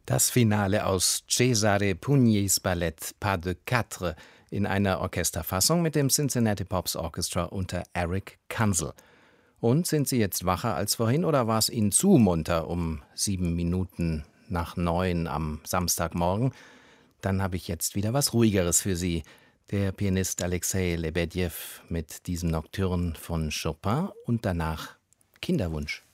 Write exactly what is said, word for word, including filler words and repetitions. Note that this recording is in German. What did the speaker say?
Das Finale aus Cesare Pugnis Ballett Pas de Quatre in einer Orchesterfassung mit dem Cincinnati Pops Orchestra unter Eric Kunzel. Und sind Sie jetzt wacher als vorhin oder war es Ihnen zu munter um sieben Minuten nach neun am Samstagmorgen? Dann habe ich jetzt wieder was Ruhigeres für Sie. Der Pianist Alexei Lebedjew mit diesem Nocturne von Chopin und danach Kinderwunsch.